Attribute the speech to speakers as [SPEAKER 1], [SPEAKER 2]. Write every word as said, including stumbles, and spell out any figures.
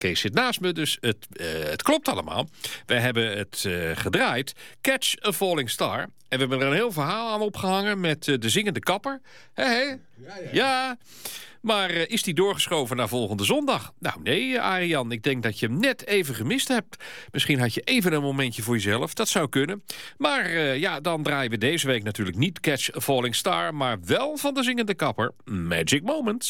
[SPEAKER 1] Kees zit naast me, dus het, uh, het klopt allemaal. We hebben het uh, gedraaid. Catch a Falling Star. En we hebben er een heel verhaal aan opgehangen met uh, de zingende kapper. Hé, hé. Ja, ja. ja. Maar uh, is die doorgeschoven naar volgende zondag? Nou nee, Arian, ik denk dat je hem net even gemist hebt. Misschien had je even een momentje voor jezelf, dat zou kunnen. Maar uh, ja, dan draaien we deze week natuurlijk niet Catch a Falling Star, maar wel van de zingende kapper Magic Moments.